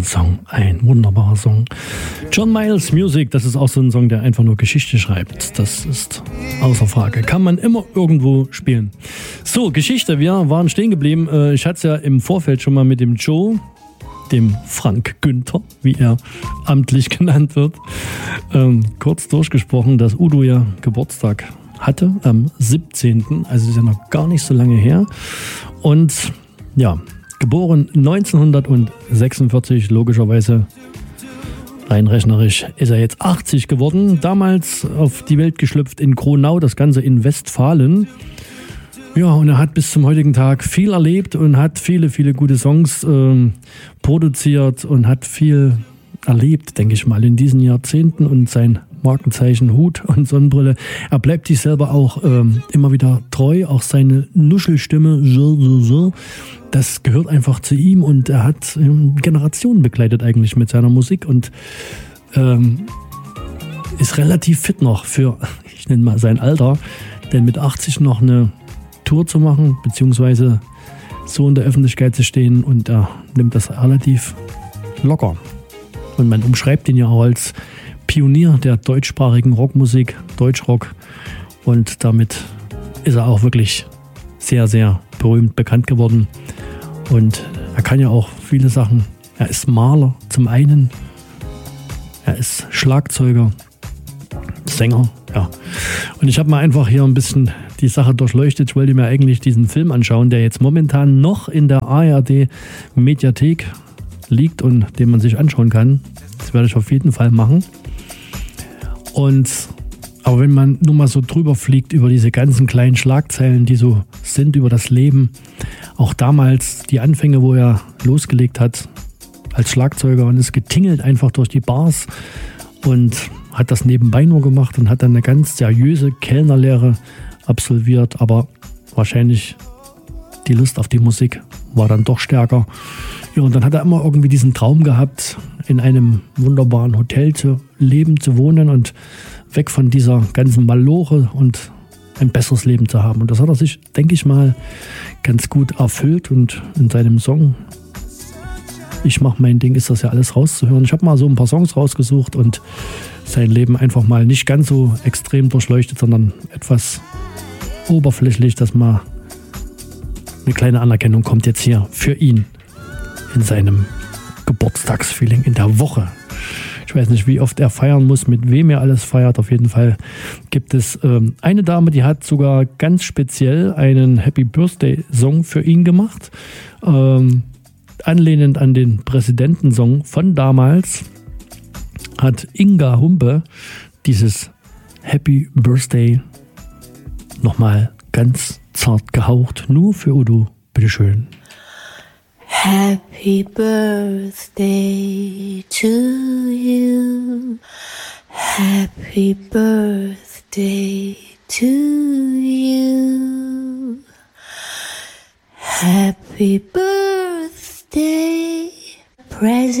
Song, ein wunderbarer Song. John Miles Music, das ist auch so ein Song, der einfach nur Geschichte schreibt. Das ist außer Frage. Kann man immer irgendwo spielen. So, Geschichte, wir waren stehen geblieben. Ich hatte es ja im Vorfeld schon mal mit dem Joe, dem Frank Günther, wie er amtlich genannt wird, kurz durchgesprochen, dass Udo ja Geburtstag hatte am 17., also ist ja noch gar nicht so lange her. Und ja, geboren 1946, logischerweise rein rechnerisch ist er jetzt 80 geworden. Damals auf die Welt geschlüpft in Kronau, das Ganze in Westfalen. Ja, und er hat bis zum heutigen Tag viel erlebt und hat viele, viele gute Songs produziert und hat viel erlebt, denke ich mal, in diesen Jahrzehnten, und sein Markenzeichen Hut und Sonnenbrille. Er bleibt sich selber auch immer wieder treu, auch seine Nuschelstimme, das gehört einfach zu ihm, und er hat Generationen begleitet eigentlich mit seiner Musik und ist relativ fit noch für, ich nenne mal sein Alter, denn mit 80 noch eine Tour zu machen, beziehungsweise so in der Öffentlichkeit zu stehen, und er nimmt das relativ locker. Und man umschreibt ihn ja auch als Pionier der deutschsprachigen Rockmusik, Deutschrock, und damit ist er auch wirklich sehr, sehr berühmt bekannt geworden. Und er kann ja auch viele Sachen. Er ist Maler zum einen, er ist Schlagzeuger, Sänger, ja. Und ich habe mal einfach hier ein bisschen die Sache durchleuchtet. Ich wollte mir eigentlich diesen Film anschauen, der jetzt momentan noch in der ARD-Mediathek liegt und den man sich anschauen kann. Das werde ich auf jeden Fall machen. Aber wenn man nur mal so drüber fliegt über diese ganzen kleinen Schlagzeilen, die so sind über das Leben, auch damals die Anfänge, wo er losgelegt hat als Schlagzeuger und ist getingelt einfach durch die Bars und hat das nebenbei nur gemacht und hat dann eine ganz seriöse Kellnerlehre absolviert, aber wahrscheinlich die Lust auf die Musik war dann doch stärker. Ja, und dann hat er immer irgendwie diesen Traum gehabt, in einem wunderbaren Hotel zu leben, zu wohnen und weg von dieser ganzen Maloche und ein besseres Leben zu haben. Und das hat er sich, denke ich mal, ganz gut erfüllt, und in seinem Song Ich mach mein Ding ist das ja alles rauszuhören. Ich habe mal so ein paar Songs rausgesucht und sein Leben einfach mal nicht ganz so extrem durchleuchtet, sondern etwas oberflächlich, dass mal eine kleine Anerkennung kommt jetzt hier für ihn in seinem Geburtstagsfeeling in der Woche. Ich weiß nicht, wie oft er feiern muss, mit wem er alles feiert. Auf jeden Fall gibt es eine Dame, die hat sogar ganz speziell einen Happy Birthday Song für ihn gemacht. Anlehnend an den Präsidentensong von damals hat Inga Humpe dieses Happy Birthday nochmal ganz zart gehaucht. Nur für Udo. Bitteschön. Happy birthday to you. Happy birthday to you. Happy birthday, President.